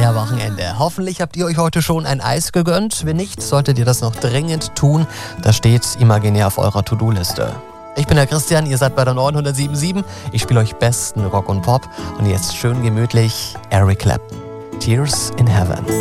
Feierwochenende. Hoffentlich habt ihr euch heute schon ein Eis gegönnt. Wenn nicht, solltet ihr das noch dringend tun. Das steht imaginär auf eurer To-Do-Liste. Ich bin der Christian, ihr seid bei der 907.7. Ich spiele euch besten Rock und Pop. Und jetzt schön gemütlich Eric Clapton. Tears in Heaven.